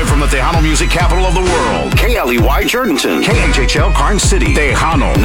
Live from the Tejano music capital of the world. KLEY Jordanton. KHHL Karnes City. Tejano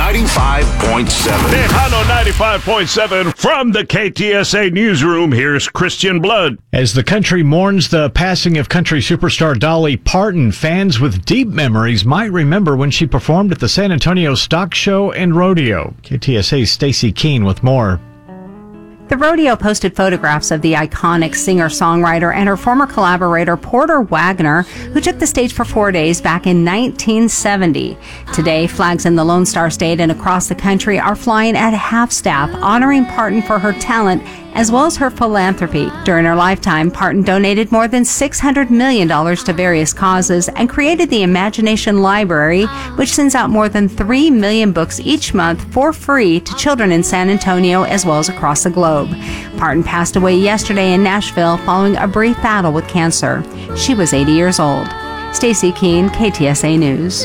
95.7. Tejano 95.7 from the KTSA newsroom. Here's Christian Blood. As the country mourns the passing of country superstar Dolly Parton, fans with deep memories might remember when she performed at the San Antonio Stock Show and Rodeo. KTSA's Stacy Keene with more. The rodeo posted photographs of the iconic singer-songwriter and her former collaborator Porter Wagner, who took the stage for 4 days back in 1970. Today, flags in the Lone Star State and across the country are flying at half-staff, honoring Parton for her talent as well as her philanthropy. During her lifetime, Parton donated more than $600 million to various causes and created the Imagination Library, which sends out more than 3 million books each month for free to children in San Antonio as well as across the globe. Parton passed away yesterday in Nashville following a brief battle with cancer. She was 80 years old. Stacy Keene, KTSA News.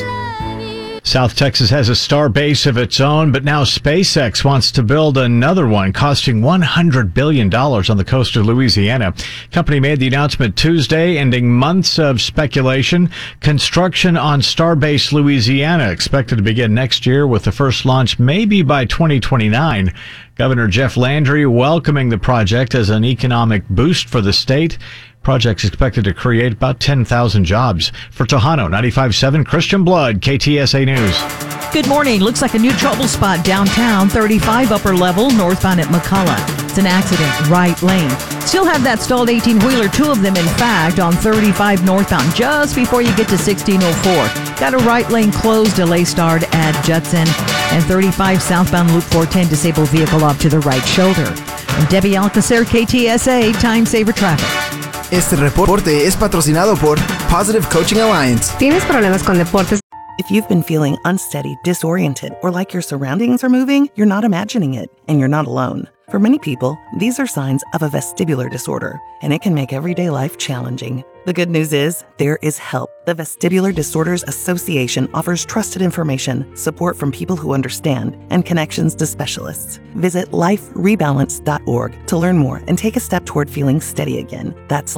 South Texas has a star base of its own, but now SpaceX wants to build another one, costing $100 billion on the coast of Louisiana. Company made the announcement Tuesday, ending months of speculation. Construction on Starbase Louisiana expected to begin next year, with the first launch maybe by 2029. Governor Jeff Landry welcoming the project as an economic boost for the state. Project's expected to create about 10,000 jobs. For Tejano 95.7, Christian Blood, KTSA News. Good morning. Looks like a new trouble spot downtown, 35 upper level, northbound at McCullough. It's an accident, right lane. Still have that stalled 18-wheeler, two of them, in fact, on 35 northbound, just before you get to 1604. Got a right lane closed, delay starred at Judson, and 35 southbound Loop 410, disabled vehicle off to the right shoulder. I'm Debbie Alcacer, KTSA, Time Saver Traffic. Este reporte es patrocinado por Positive Coaching Alliance. ¿Tienes problemas con deportes? If you've been feeling unsteady, disoriented, or like your surroundings are moving, you're not imagining it, and you're not alone. For many people, these are signs of a vestibular disorder, and it can make everyday life challenging. The good news is, there is help. The Vestibular Disorders Association offers trusted information, support from people who understand, and connections to specialists. Visit liferebalance.org to learn more and take a step toward feeling steady again. That's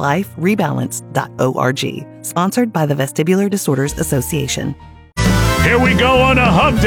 liferebalance.org. Sponsored by the Vestibular Disorders Association. Here we go on a hump day.